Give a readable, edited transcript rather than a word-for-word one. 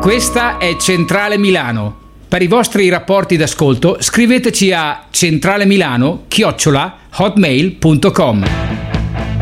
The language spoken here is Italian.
Questa è Centrale Milano. Per i vostri rapporti d'ascolto scriveteci a centralemilano@hotmail.com.